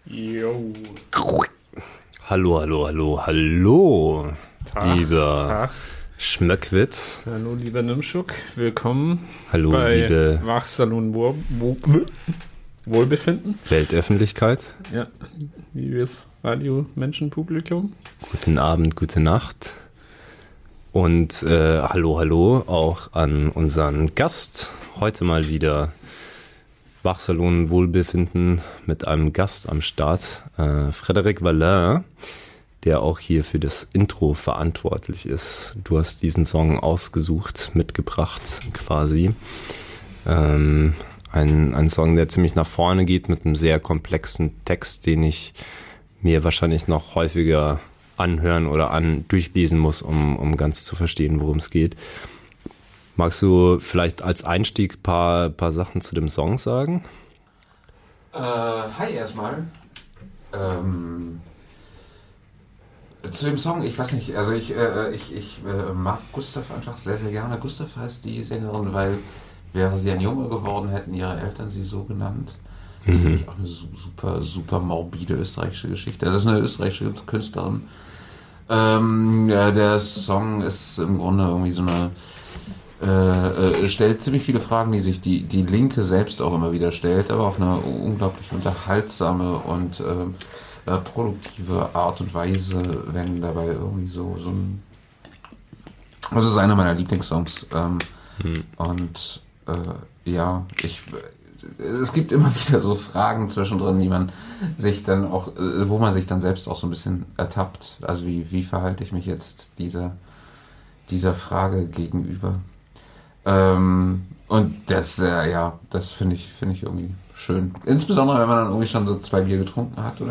Jo. Hallo, hallo, hallo, hallo, Tag, lieber Tag. Schmöckwitz. Hallo, lieber Nimschuk. Willkommen Hallo, bei liebe Wachsalon Wohlbefinden. Weltöffentlichkeit. Ja, liebes Radio-Menschenpublikum. Guten Abend, gute Nacht. Und hallo, hallo auch an unseren Gast. Heute mal wieder Wachsalon Wohlbefinden mit einem Gast am Start. Frédéric Vallin, der auch hier für das Intro verantwortlich ist. Du hast diesen Song ausgesucht, mitgebracht quasi. Ein Song, der ziemlich nach vorne geht mit einem sehr komplexen Text, den ich mir wahrscheinlich noch häufiger anhören oder durchlesen muss, um ganz zu verstehen, worum es geht. Magst du vielleicht als Einstieg ein paar Sachen zu dem Song sagen? Hi erstmal. Zu dem Song, ich weiß nicht, also ich mag Gustav einfach sehr, sehr gerne. Gustav heißt die Sängerin, weil wäre sie ein Junge geworden, hätten ihre Eltern sie so genannt. Das ist nämlich auch eine super, super morbide österreichische Geschichte. Das ist eine österreichische Künstlerin. Ja, der Song ist im Grunde irgendwie so eine stellt ziemlich viele Fragen, die sich die Linke selbst auch immer wieder stellt, aber auf eine unglaublich unterhaltsame und produktive Art und Weise, wenn dabei irgendwie so ein... Also es ist einer meiner Lieblingssongs. Und ja, es gibt immer wieder so Fragen zwischendrin, die man sich dann auch, wo man sich dann selbst auch so ein bisschen ertappt. Also wie verhalte ich mich jetzt dieser Frage gegenüber? Und das, das finde ich irgendwie schön. Insbesondere, wenn man dann irgendwie schon so 2 Bier getrunken hat oder